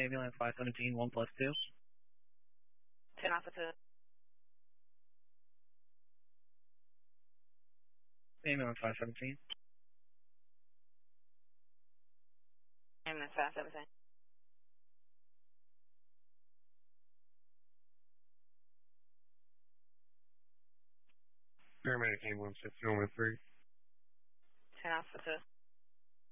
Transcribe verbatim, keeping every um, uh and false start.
ambulance five seventeen, one plus two. ten Alpha two. Ambulance five seventeen. Ambulance five seventeen. Paramedic ambulance fifty-one with three. ten Alpha two.